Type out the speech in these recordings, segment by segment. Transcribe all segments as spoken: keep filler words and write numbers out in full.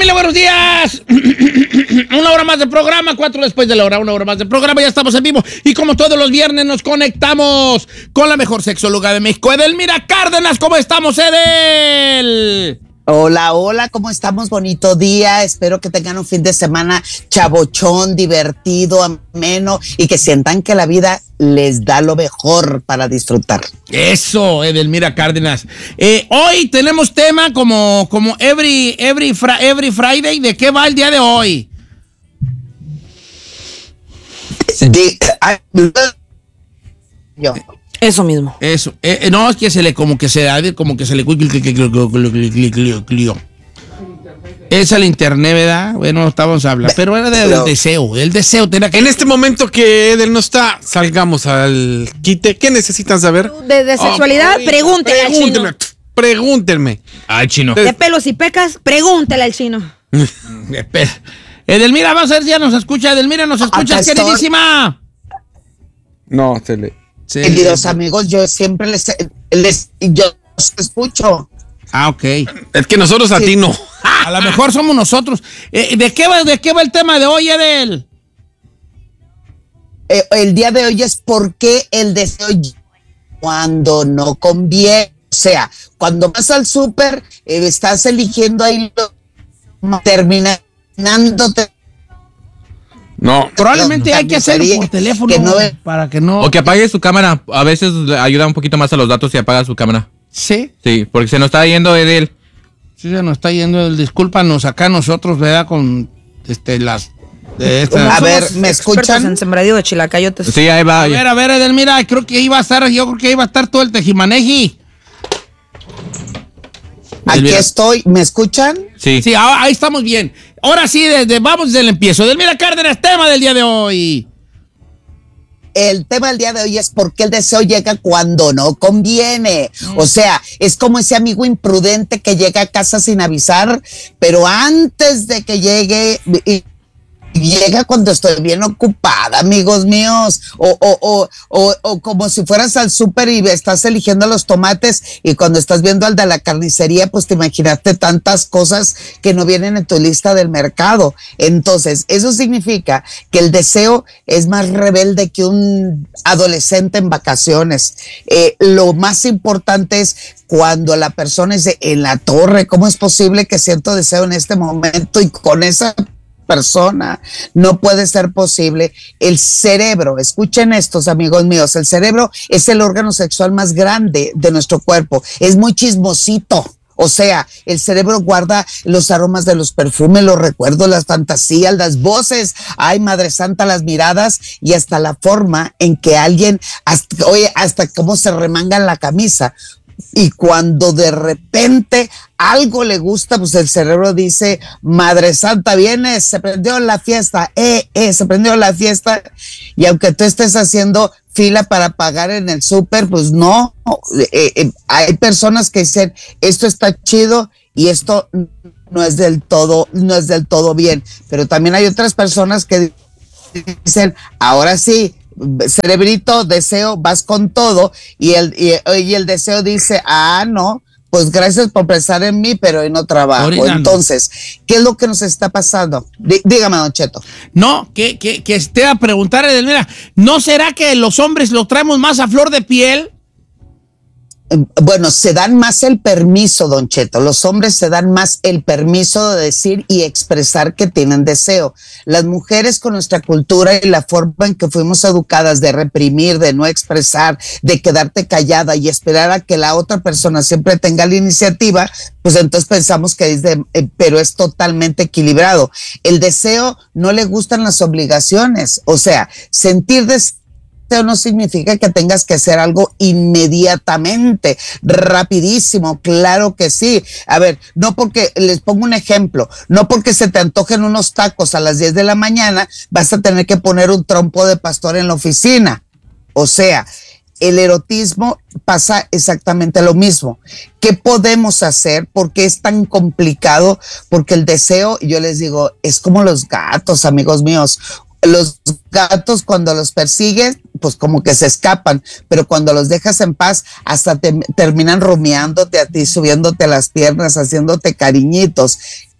familia, buenos días. Una hora más de programa, cuatro después de la hora, una hora más de programa, ya estamos en vivo. Y como todos los viernes nos conectamos con la mejor sexóloga de México, Edelmira Cárdenas. ¿Cómo estamos, Edel? Hola, hola, ¿cómo estamos? Bonito día, espero que tengan un fin de semana chabochón, divertido, ameno y que sientan que la vida les da lo mejor para disfrutar. Eso, Edelmira Cárdenas. Eh, hoy tenemos tema como, como every, every, fra, every Friday. ¿De qué va el día de hoy? De, ay, yo. Eso mismo. Eso. Eh, no, es que se le, como que se, como que se le... Es el internet, ¿verdad? Bueno, no estábamos hablando, pero era del Pero, deseo. El deseo tenía que... En este momento que Edel no está, salgamos al quite. ¿Qué necesitan saber? De, de sexualidad, Oh, pregúntele al chino. Pregúntenme. Pregúntenme. Ay, chino. De pelos y pecas, pregúntele al chino. Espera. Edelmira, vamos a ver si ya nos escucha. Edelmira, ¿nos escuchas, Acá estoy. queridísima? No, se le... Sí. Queridos amigos, yo siempre les, les yo los escucho. Ah, ok. Es que nosotros a Sí. ti no. A lo mejor somos nosotros. Eh, ¿de, qué va, ¿De qué va el tema de hoy, Edel? Eh, el día de hoy es por qué el deseo cuando no conviene. O sea, cuando vas al súper, eh, estás eligiendo ahí, lo, terminándote. No. Probablemente No, hay que hacerlo gustaría por teléfono que no- para que no... O que apague su cámara. A veces le ayuda un poquito más a los datos si apaga su cámara. Sí, Sí, porque se nos está yendo Edel. sí se nos está yendo el... Discúlpanos acá nosotros, ¿verdad? Con este, las... De estas- A ver, Somos ¿me expertos escuchan? en sembradío de chilacayotes. Sí, ahí va. A ver, a ver, Edelmira, creo que iba a estar, yo creo que iba a estar todo el tejimaneji. Aquí Edelmira. estoy, ¿me escuchan? Sí. Sí, ahora- ahí estamos bien. Ahora sí, desde, vamos desde el empiezo. Edelmira Cárdenas, tema del día de hoy. El tema del día de hoy es por qué el deseo llega cuando no conviene. Mm. O sea, es como ese amigo imprudente que llega a casa sin avisar, pero antes de que llegue, y, y llega cuando estoy bien ocupada, amigos míos. O, o, o, o, o como si fueras al súper y estás eligiendo los tomates y cuando estás viendo al de la carnicería, pues te imaginaste tantas cosas que no vienen en tu lista del mercado. Entonces, eso significa que el deseo es más rebelde que un adolescente en vacaciones. Eh, lo más importante es cuando la persona dice, en la torre, ¿cómo es posible que siento deseo en este momento? Y con esa persona no puede ser posible. El cerebro, escuchen estos amigos míos, el cerebro es el órgano sexual más grande de nuestro cuerpo, es muy chismosito. O sea, el cerebro guarda los aromas de los perfumes, los recuerdos, las fantasías, las voces, ay, Madre Santa, las miradas y hasta la forma en que alguien, hasta, oye, hasta cómo se remanga la camisa. Y cuando de repente algo le gusta, pues el cerebro dice, Madre Santa, viene, se prendió la fiesta, eh, eh, se prendió la fiesta. Y aunque tú estés haciendo fila para pagar en el súper, pues no, eh, eh, hay personas que dicen, esto está chido y esto no es del todo, no es del todo bien. Pero también hay otras personas que dicen, ahora sí, cerebrito, deseo, vas con todo, y el, y, y el deseo dice, ah, no, pues gracias por pensar en mí, pero hoy no trabajo. Ahorita no. Entonces, ¿qué es lo que nos está pasando? Dí, dígame, Don Cheto. No, que, que, que esté a preguntar, Edelmira, ¿no será que los hombres lo traemos más a flor de piel? Bueno, se dan más el permiso, Don Cheto. Los hombres se dan más el permiso de decir y expresar que tienen deseo. Las mujeres, con nuestra cultura y la forma en que fuimos educadas de reprimir, de no expresar, de quedarte callada y esperar a que la otra persona siempre tenga la iniciativa, pues entonces pensamos que es de, eh, pero es totalmente equilibrado. El deseo no le gustan las obligaciones. O sea, sentir deseo no significa que tengas que hacer algo inmediatamente, rapidísimo, claro que sí. A ver, no porque, les pongo un ejemplo, no porque se te antojen unos tacos a las diez de la mañana, vas a tener que poner un trompo de pastor en la oficina. O sea, el erotismo pasa exactamente lo mismo. ¿Qué podemos hacer? ¿Por qué es tan complicado? Porque el deseo, yo les digo, es como los gatos, amigos míos. Los gatos, cuando los persigues, pues como que se escapan, pero cuando los dejas en paz, hasta te terminan rumiándote a ti, subiéndote las piernas, haciéndote cariñitos.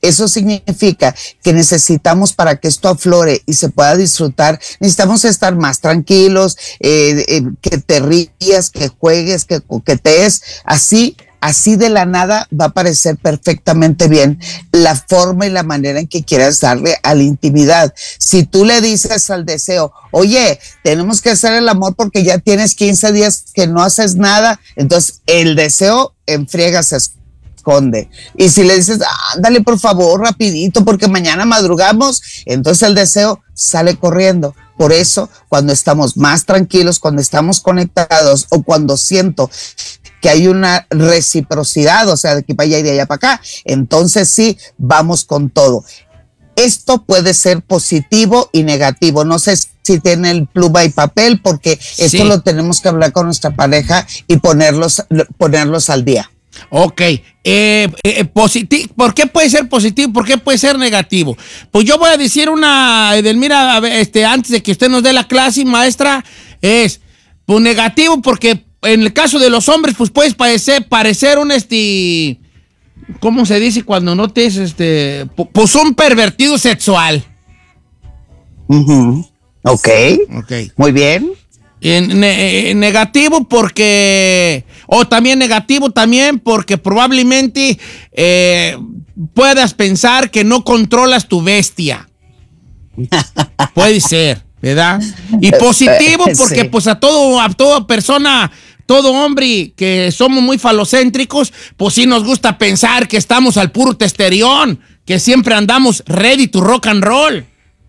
Eso significa que necesitamos, para que esto aflore y se pueda disfrutar, necesitamos estar más tranquilos, eh, eh, que te rías, que juegues, que coquetees, así. Así de la nada va a parecer perfectamente bien la forma y la manera en que quieras darle a la intimidad. Si tú le dices al deseo, oye, tenemos que hacer el amor porque ya tienes quince días que no haces nada, entonces el deseo en friega se esconde. Y si le dices, ándale por favor, rapidito, porque mañana madrugamos, entonces el deseo sale corriendo. Por eso, cuando estamos más tranquilos, cuando estamos conectados o cuando siento que hay una reciprocidad, o sea, de aquí para allá y de allá para acá, entonces sí, vamos con todo. Esto puede ser positivo y negativo. No sé si tiene el pluma y papel, porque esto sí. lo tenemos que hablar con nuestra pareja y ponerlos, ponerlos al día. Ok, eh, eh, positivo. ¿Por qué puede ser positivo? ¿Por qué puede ser negativo? Pues yo voy a decir una, Edelmira, este, antes de que usted nos dé la clase, maestra, es pues negativo porque en el caso de los hombres, pues puedes parecer, parecer un este, ¿cómo se dice cuando no te es este, pues un pervertido sexual? Uh-huh. Ok, Ok. muy bien. En, ne, en negativo porque, o también negativo también porque probablemente eh, puedas pensar que no controlas tu bestia. Puede ser, ¿verdad? Y positivo porque sí. pues a todo, a toda persona, todo hombre que somos muy falocéntricos, pues sí nos gusta pensar que estamos al puro testerión, que siempre andamos ready to rock and roll.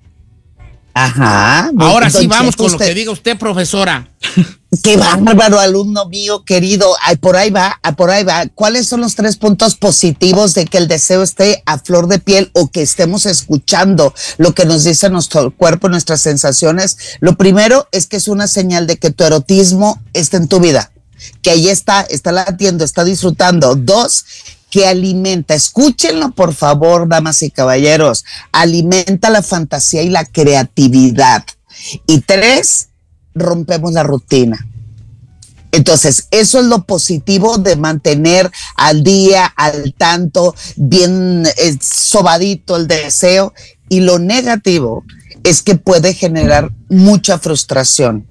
Ajá. Ahora sí vamos con usted, lo que diga usted, profesora. Qué bárbaro, alumno mío querido. Ay, por ahí va, por ahí va. ¿Cuáles son los tres puntos positivos de que el deseo esté a flor de piel o que estemos escuchando lo que nos dice nuestro cuerpo, nuestras sensaciones? Lo primero es que es una señal de que tu erotismo está en tu vida, que ahí está, está latiendo, está disfrutando. Dos, que alimenta, escúchenlo por favor, damas y caballeros, alimenta la fantasía y la creatividad. Y tres, rompemos la rutina. Entonces, eso es lo positivo de mantener al día, al tanto, bien eh, sobadito el deseo. Y lo negativo es que puede generar mucha frustración.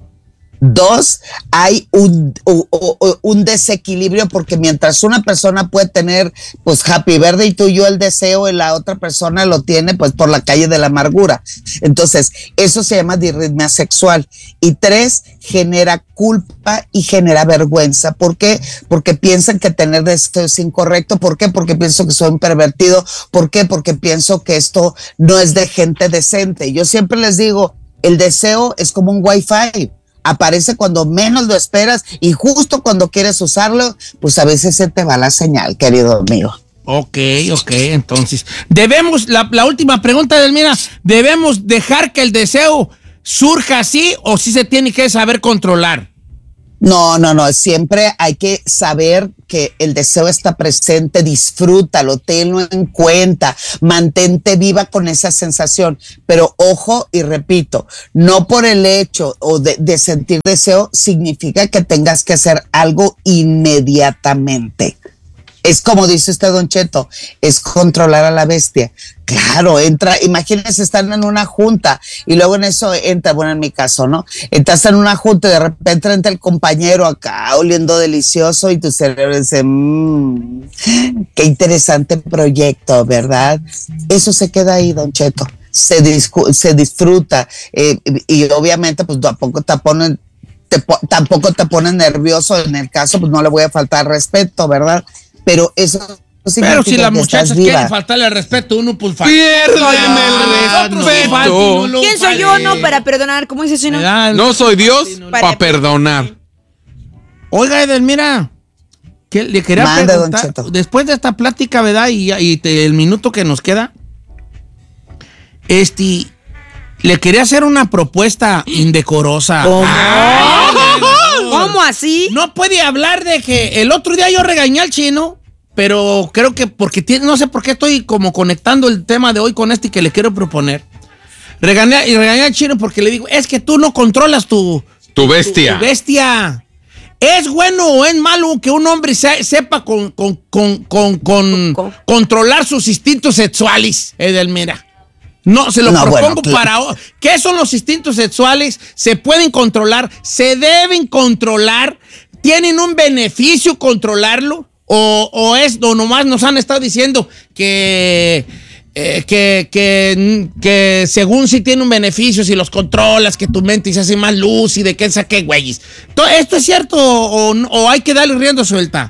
Dos, hay un, un, un desequilibrio porque mientras una persona puede tener pues happy birthday tú y yo el deseo y la otra persona lo tiene pues por la calle de la amargura. Entonces, eso se llama disritmia sexual. Y tres, genera culpa y genera vergüenza. ¿Por qué? Porque piensan que tener deseo es incorrecto. ¿Por qué? Porque pienso que soy un pervertido. ¿Por qué? Porque pienso que esto no es de gente decente. Yo siempre les digo, el deseo es como un wifi. Aparece cuando menos lo esperas y justo cuando quieres usarlo, pues a veces se te va la señal, querido amigo. Ok, ok, entonces, debemos, la, la última pregunta, Edelmira, ¿debemos dejar que el deseo surja así o sí se tiene que saber controlar? No, no, no, siempre hay que saber que el deseo está presente, disfrútalo, tenlo en cuenta, mantente viva con esa sensación, pero ojo y repito, no por el hecho o de, de sentir deseo significa que tengas que hacer algo inmediatamente. Es como dice usted, Don Cheto, es controlar a la bestia. Claro, entra, imagínense, están en una junta y luego en eso entra, bueno, en mi caso, ¿no? Estás en una junta y de repente entra el compañero acá oliendo delicioso y tu cerebro dice, mmm, qué interesante proyecto, ¿verdad? Eso se queda ahí, Don Cheto, se, discu- se disfruta eh, y obviamente pues tampoco te ponen, te po- tampoco te ponen nervioso, en el caso pues no le voy a faltar respeto, ¿verdad? Pero eso Pero si las muchachas quieren faltarle el respeto, uno pues falla. ¡Piérdeme el respeto! No ¿Quién soy yo, no, para perdonar? ¿Cómo dice Chino? No soy Dios para perdonar. Oiga, Edelmira, que le quería Manda, preguntar, después de esta plática, ¿verdad? Y, y te, el minuto que nos queda, este, le quería hacer una propuesta indecorosa. ¿Cómo? Ah, ¿Cómo así? No puede hablar de que el otro día yo regañé al Chino, pero creo que porque tiene, no sé por qué estoy como conectando el tema de hoy con este que le quiero proponer. Regañé, y regañé al Chino porque le digo, es que tú no controlas tu... Tu bestia. Tu, tu bestia. ¿Es bueno o es malo que un hombre se- sepa con, con, con, con, con- Con- controlar sus instintos sexuales, Edelmira? No, se lo No, propongo bueno, cl- para... o- ¿Qué son los instintos sexuales? ¿Se pueden controlar? ¿Se deben controlar? ¿Tienen un beneficio controlarlo? ¿O, o es, o nomás nos han estado diciendo que... Eh, que, que, que según si tiene un beneficio, si los controlas, que tu mente se hace más lúcida, que saque güeyes. ¿To- ¿Esto es cierto o, o hay que darle rienda suelta?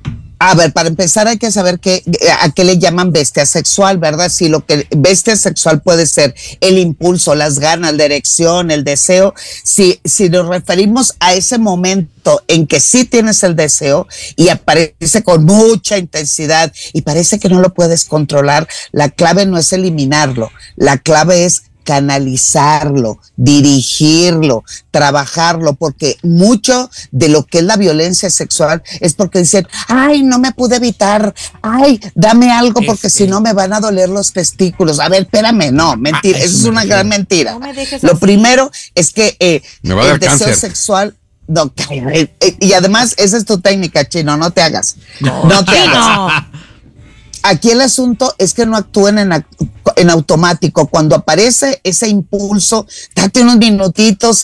A ver, para empezar hay que saber que, a qué le llaman bestia sexual, ¿verdad? Si lo que bestia sexual puede ser el impulso, las ganas, la erección, el deseo. Si, si nos referimos a ese momento en que sí tienes el deseo y aparece con mucha intensidad y parece que no lo puedes controlar, la clave no es eliminarlo, la clave es canalizarlo, dirigirlo, trabajarlo, porque mucho de lo que es la violencia sexual es porque dicen, ay, no me pude evitar, ay, dame algo porque Este. si no me van a doler los testículos. A ver, espérame, no, mentira, Ah, eso eso es me una refiero. gran mentira. No me dejes Lo así. primero es que eh, Me va a el dar deseo cáncer. sexual, no, eh, eh, y además esa es tu técnica, Chino, no te hagas, no te hagas. No. Aquí el asunto es que no actúen en, ac- en automático. Cuando aparece ese impulso, date unos minutitos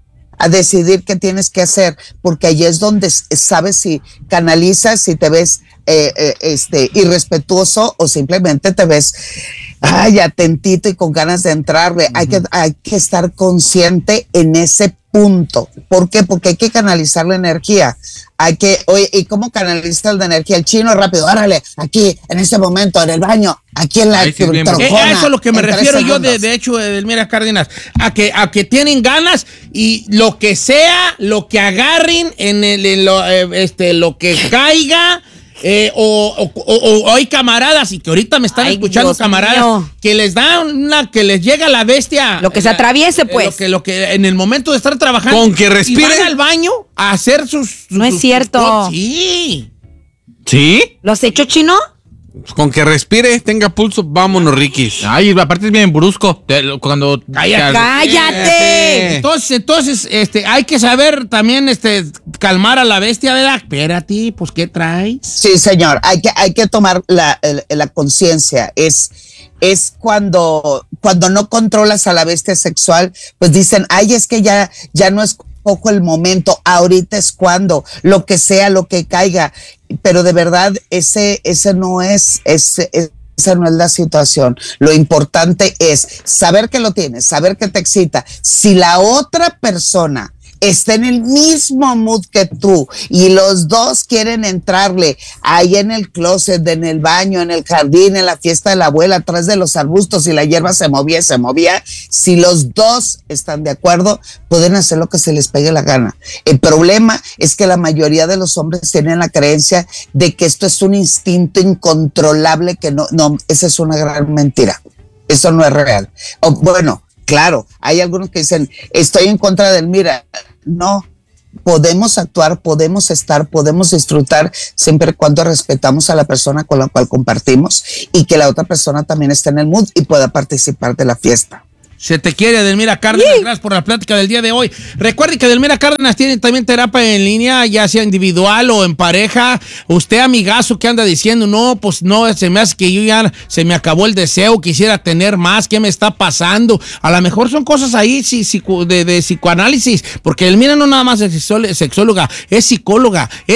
a decidir qué tienes que hacer, porque ahí es donde s- sabes si canalizas, si te ves eh, eh, este, irrespetuoso o simplemente te ves ay, atentito y con ganas de entrarle. Uh-huh. hay, que, hay que estar consciente en ese punto. ¿Por qué? Porque hay que canalizar la energía. Hay que, oye, ¿y cómo canalizar la energía? El Chino rápido, órale, aquí, en este momento, en el baño, aquí en la Ahí sí es bien trocona, Eh, a eso es lo que me en tres refiero yo, de, segundos. de hecho, Edelmira Cárdenas, a que, a que tienen ganas y lo que sea, lo que agarren, en, el, en lo, eh, este, lo que caiga, eh, o, o, o- o hay camaradas, y que ahorita me están Ay, escuchando Dios camaradas, mío. que les da una, que les llega la bestia. Lo que se la- atraviese, eh, pues. Lo que, lo que en el momento de estar trabajando. Con que y respire. van al baño a hacer sus. sus- No es sus- cierto. sus- sí. ¿Sí? ¿Lo has hecho, Chino? Con que respire, tenga pulso, vámonos, Rikis. Ay, aparte es bien brusco. Te- lo- Cuando... Cállate. ¡Cállate! Entonces, entonces, este, hay que saber también, este, calmar a la bestia, ¿verdad? Espérate, pues, ¿qué traes? Sí, señor, hay que, hay que tomar la, el- la conciencia. Es, es cuando, cuando no controlas a la bestia sexual, pues dicen, ay, es que ya, ya no es poco el momento, ahorita es cuando, lo que sea, lo que caiga. Pero de verdad, ese, ese no es, ese, esa no es la situación. Lo importante es saber que lo tienes, saber que te excita. Si la otra persona está en el mismo mood que tú y los dos quieren entrarle ahí en el closet, en el baño, en el jardín, en la fiesta de la abuela, atrás de los arbustos y la hierba se movía, se movía, si los dos están de acuerdo, pueden hacer lo que se les pegue la gana. El problema es que la mayoría de los hombres tienen la creencia de que esto es un instinto incontrolable, que no, no, esa es una gran mentira. Eso no es real. O, bueno, claro, hay algunos que dicen, estoy en contra del mira. No, podemos actuar, podemos estar, podemos disfrutar siempre y cuando respetamos a la persona con la cual compartimos y que la otra persona también esté en el mood y pueda participar de la fiesta. Se te quiere, Edelmira Cárdenas. Sí. Gracias por la plática del día de hoy. Recuerde que Edelmira Cárdenas tiene también terapia en línea, ya sea individual o en pareja. Usted, amigazo, que anda diciendo, no, pues no, se me hace que yo ya se me acabó el deseo, quisiera tener más, ¿qué me está pasando? A lo mejor son cosas ahí sí, sí, de, de psicoanálisis, porque Edelmira no nada más es sexóloga, es psicóloga, es